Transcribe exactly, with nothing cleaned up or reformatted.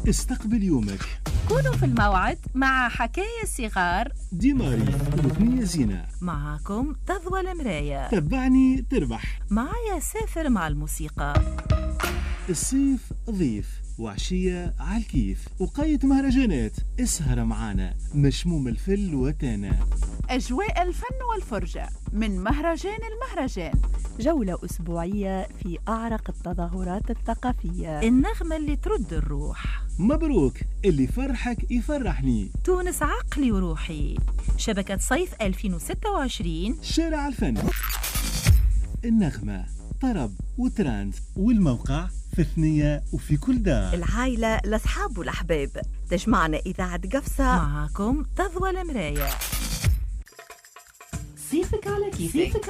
استقبل يومك. كونوا في الموعد مع حكاية صغار ديماري وثنية زينة. معكم تضوى المراية. تبعني تربح. معايا سافر مع الموسيقى. الصيف ضيف وعشية عالكيف وقاية مهرجانات. اسهر معانا مشموم الفل وتانا. أجواء الفن والفرجة من مهرجان المهرجان. جولة أسبوعية في أعرق التظاهرات الثقافية. النغمة اللي ترد الروح. مبروك اللي فرحك يفرحني. تونس عقلي وروحي. شبكة صيف ألفين وستة وعشرين. شارع الفن. النغمة طرب وترانس والموقع في ثنية وفي كل دار. العائلة الأصحاب والأحباب تجمعنا إذاعة قفصة. معكم تضوى المراية. صيفك على كيفك.